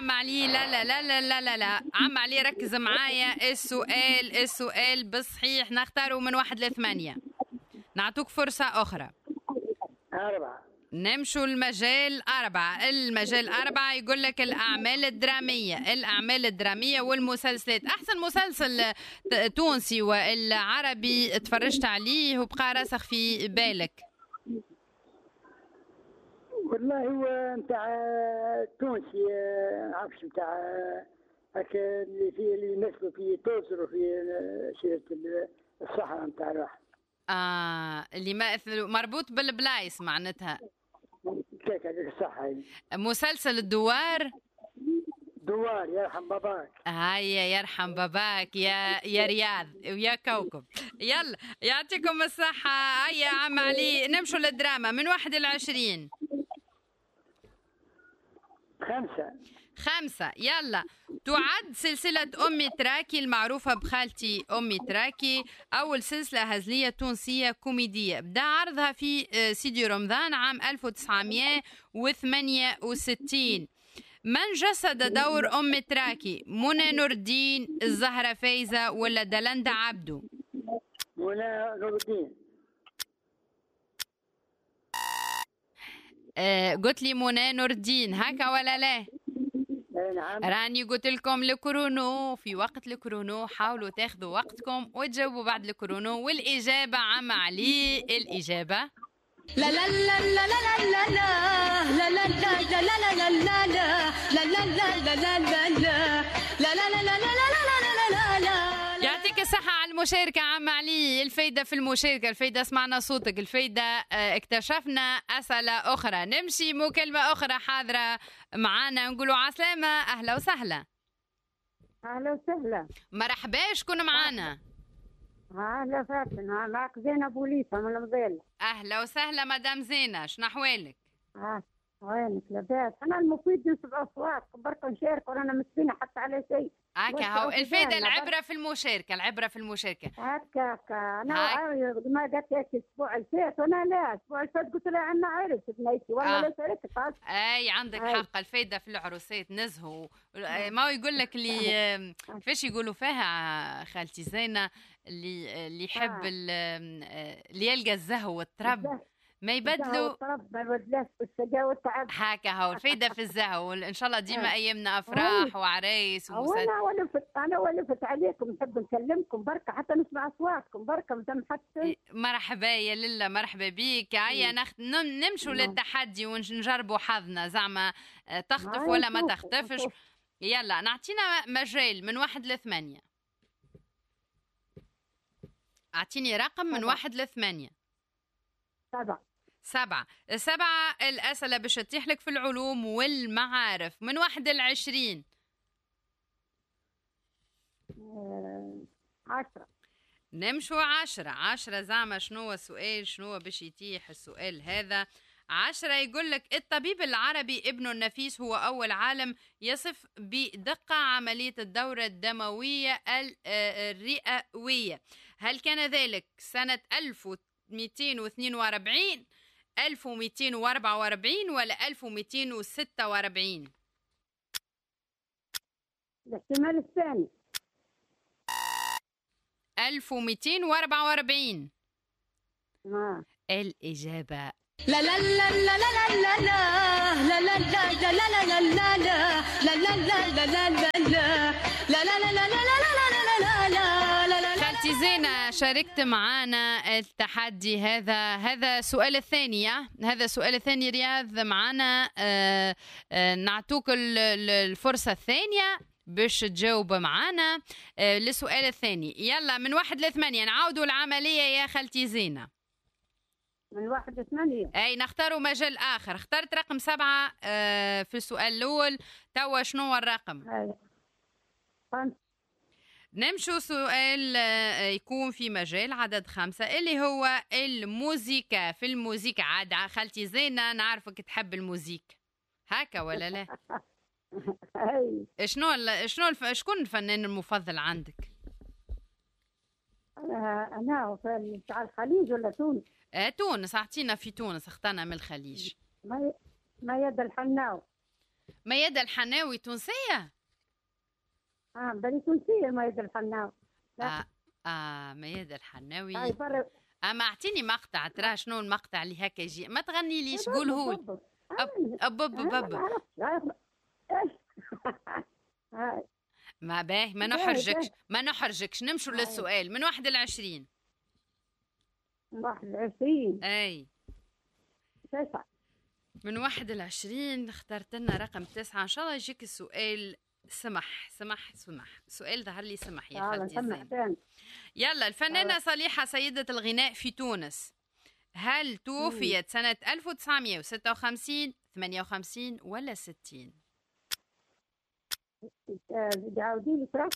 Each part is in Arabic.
عم علي لا لا لا لا لا لا لا عم علي ركز معايا. السؤال بالصحيح نختاره من 1 ل 8. نعطوك فرصة أخرى. 4. نمشوا المجال 4. المجال 4 يقول لك الأعمال الدرامية والمسلسلات. أحسن مسلسل تونسي والعربي تفرجت عليه وبقى راسخ في بالك؟ والله هو نتاع تونسي، عارفش نتاع هكا اللي يمثلوا في توصلوا في سيرة الصحراء نتاع الواحد. اللي مربوط بالبلايص معناتها. كيك هذيك الصحة هي. مسلسل الدوار. دوار يرحم باباك. هيا يرحم باباك يا رياض ويا كوكب. يلا يعطيكم الصحة. هيا عم علي نمشوا للدراما من 1 ل 20. 5. يلا. تعد سلسلة أمي تراكي المعروفة بخالتي أمي تراكي أول سلسلة هزلية تونسية كوميدية بدأ عرضها في سيدي رمضان عام 1968. من جسد دور أم تراكي؟ منى نور الدين، الزهرة فايزة، ولا دلندا عبدو؟ منى نور الدين. قلت لي منى نور الدين هكا ولا لا؟ نعم. راني قلت لكم الكرونو، في وقت الكرونو حاولوا تاخذوا وقتكم وتجاوبوا بعد الكرونو. والإجابة عم علي الإجابة لا لا لا لا لا لا لا لا لا لا لا لا لا لا لا لا لا لا لا. يعطيك الصحة على المشاركة عم علي. الفايدة في المشاركة، الفايدة سمعنا صوتك، الفايدة اكتشفنا أسئلة أخرى. نمشي مكالمة أخرى حاضرة معانا، نقولوا عسلامة. أهلا وسهلا. أهلا وسهلا. مرحبا. شكون معانا؟ أهلا فاتن، معك زينة بوليسة من المضيل. أهلا وسهلا مدام زينة، شنو أحوالك؟ وينك لاباس؟ أنا المفيد نسمع أصوات برك نشارك وأنا مسكينة حتى على شيء. هكا هو الفايدة، العبرة في المشاركة، العبرة في المشاركة. هكا أنا ما قالت لك الأسبوع اللي فات وأنا لا الأسبوع اللي فات قلت لها عنا عرس بنيتي ولا لا شاركت. أي عندك حق، الفايدة في العروسات نزهوا. ما هو يقول لك اللي كيفاش يقولوا فيها خالتي زينة، اللي يحب اللي يلقى الزهو والطرب ما يبدلوا ما يبدلاش بالسجا والتعب. هكا هو الفايدة في الزهو. ان شاء الله ديما ايامنا افراح وعرايس انا ولفت عليكم، نحب نكلمكم بركه حتى نسمع اصواتكم بركه مدام حتى. مرحبا يا لله، مرحبا بيك. هيا نمشوا للتحدي ونجربوا حظنا، زعما تخطف ولا ما تخطفش. يلا نعطينا مجال من 1 ل 8. اعطيني رقم من 1 ل 8. 7. 7 الأسئلة باش تتيح لك في العلوم والمعارف من 1 ل 20. 10. نمشوا 10. 10 زعما شنو السؤال، شنو باش يتيح السؤال هذا؟ 10 يقول لك الطبيب العربي ابن النفيس هو أول عالم يصف بدقة عملية الدورة الدموية الرئوية. هل كان ذلك سنة 1242 1244 ولا 1246؟ الاحتمال الثاني 1244. الإجابة لا لا لا لا لا لا لا لا لا لا لا لا لا لا لا لا لا لا لا. خالتي زينة شاركت معنا التحدي هذا السؤال الثاني. هذا السؤال الثاني رياض معنا. نعطوك الفرصة الثانية باش تجاوب معنا للسؤال الثاني. يلا من 1 ل 8 نعاودوا العملية يا خالتي زينة. من 1 ل 8. اي نختاروا مجال اخر. اخترت رقم 7 في السؤال الاول. توا شنو هو الرقم؟ 5. نمشوا سؤال يكون في مجال عدد 5 اللي هو الموسيقى. في الموسيقى عاد خالتي زينة نعرفك تحب الموسيقى هكا ولا لا؟ شكون الفنان المفضل عندك؟ أنا بتاع الخليج ولا تونس؟ تونس. أعطينا في تونس، اخترنا من الخليج. ميادة الحناوي. ميادة الحناوي تونسية؟ بني تونسية ميادة الحناوي. لا. ميادة الحناوي. هاي برا. اما اعطيني مقطع، ترى شنو المقطع اللي هكا يجي، ما تغني ليش، قوله. ما باه، ما نحرجكش نمشوا للسؤال من 1 ل 20. 21. اي 9. من 1 ل 20 اخترت لنا رقم 9. ان شاء الله يجيك السؤال سمح. سؤال ظهر لي سمح يا خالتي زين. يلا، الفنانة صالحة سيدة الغناء في تونس، هل توفيت سنة 1956 58 ولا 60؟ عاودي لي ترى.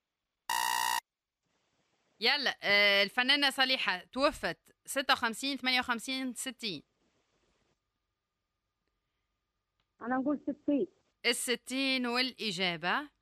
يلا، الفنانة صالحة توفت 56 58 60. أنا نقول 60. 60 والإجابة